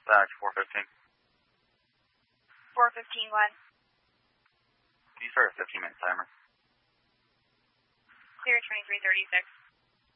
Dispatch 415. 415, Glenn. Can you start a 15-minute timer? Clear 2336.